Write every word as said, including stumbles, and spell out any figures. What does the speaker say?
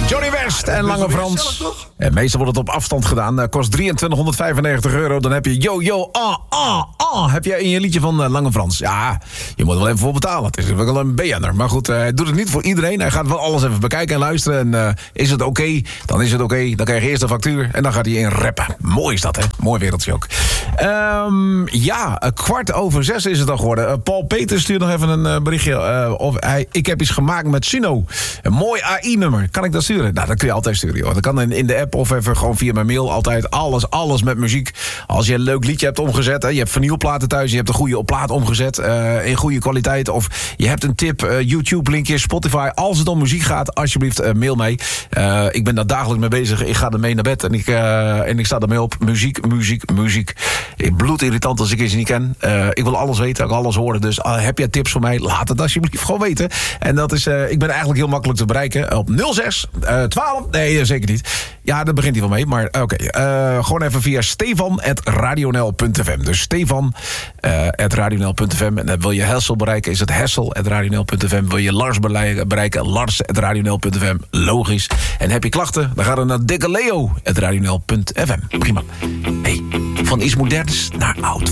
Johnny West en Lange Frans. En meestal wordt het op afstand gedaan. Uh, kost drieëntwintighonderdvijfennegentig euro. Dan heb je yo, yo, ah, ah, ah. Heb je in je liedje van uh, Lange Frans. Ja, je moet er wel even voor betalen. Het is wel een B N'er. Maar goed, uh, hij doet het niet voor iedereen. Hij gaat wel alles even bekijken en luisteren. En uh, is het oké, okay, dan is het oké. Okay. Dan krijg je eerst een factuur en dan gaat hij in rappen. Mooi is dat, hè? Mooi wereldje ook. Um, ja, kwart over zes is het al geworden. Uh, Paul Peters stuurt nog even een uh, berichtje. Uh, of hij, ik heb iets gemaakt met Suno. Een mooi A I-nummer. Kan ik dat sturen? Nou, dat kun je altijd sturen, joh. Dat kan in, in de app of even gewoon via mijn mail. Altijd alles, alles met muziek. Als je een leuk liedje hebt omgezet, hè, je hebt vinylplaten thuis, je hebt een goede plaat omgezet, uh, in goede kwaliteit, of je hebt een tip, uh, YouTube-linkje, Spotify. Als het om muziek gaat, alsjeblieft, uh, mail mee. Uh, ik ben daar dagelijks mee bezig. Ik ga ermee naar bed en ik, uh, en ik sta ermee op. Muziek, muziek, muziek. Bloedirritant als ik ze niet ken. Uh, ik wil alles weten, ik wil alles horen. Dus uh, heb jij tips voor mij? Laat het alsjeblieft gewoon weten. En dat is, uh, ik ben eigenlijk heel makkelijk te bereiken. Op nul zes twaalf. Nee, zeker niet. Ja, daar begint hij wel mee. Maar oké, okay. uh, gewoon even via stefan at radionel punt f m. Dus stefan uh, at radionel punt f m. En dan wil je Hessel bereiken, is het hessel at radionel punt f m. Wil je Lars bereiken, lars at radionel punt f m. Logisch. En heb je klachten, dan ga dan naar dikkeleo at radionel punt f m. Prima. Hey, van iets moderns naar oud.